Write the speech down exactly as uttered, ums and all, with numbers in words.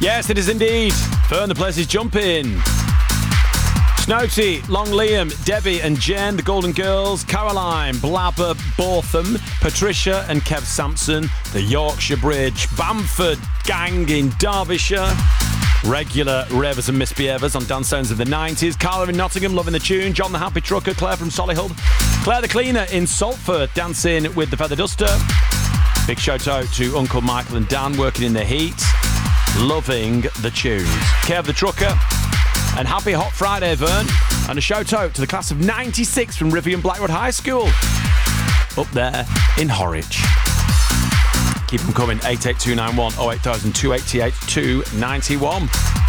Yes, it is indeed. Fern, the place is jumping. Snooty, Long Liam, Debbie and Jen, the Golden Girls, Caroline, Blabber, Botham, Patricia and Kev Sampson, the Yorkshire Bridge, Bamford gang in Derbyshire, regular Revers and Misbehavers on Dance Sounds of the nineties, Carla in Nottingham, loving the tune, John the Happy Trucker, Claire from Solihull, Claire the Cleaner in Salford, dancing with the Feather Duster. Big shout out to Uncle Michael and Dan working in the heat, loving the tunes. Kev the Trucker. And happy Hot Friday, Vern. And a shout out to the class of ninety-six from Rivian Blackwood High School. Up there in Horwich. Keep them coming. eight eight two nine one oh eight thousand two eight eight two nine one.